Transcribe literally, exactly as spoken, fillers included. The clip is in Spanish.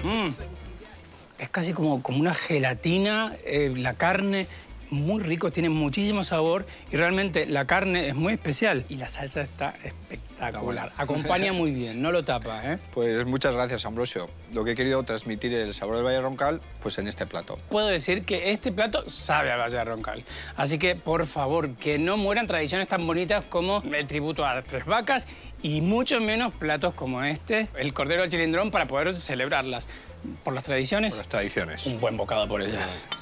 Mm. Es casi como, como una gelatina, eh, la carne, muy rico, tiene muchísimo sabor y realmente la carne es muy especial y la salsa está espectacular. Acompaña muy bien, no lo tapa, ¿eh? Pues muchas gracias, Ambrosio. Lo que he querido transmitir el sabor del Valle de Roncal, pues en este plato. Puedo decir que este plato sabe al Valle de Roncal. Así que, por favor, que no mueran tradiciones tan bonitas como el tributo a las tres vacas y mucho menos platos como este, el cordero al chilindrón, para poder celebrarlas. Por las tradiciones. Por las tradiciones. Un buen bocado por ellas.